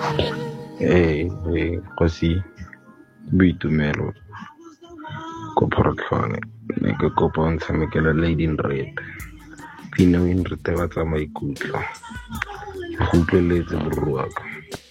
Kgosi, Boitumelo ko Phorotlhone, ne ke kopa o ntshamekela Lady in Red. Pina o nretebatsa maikutlo, ke go utlweletse boruri wa ka.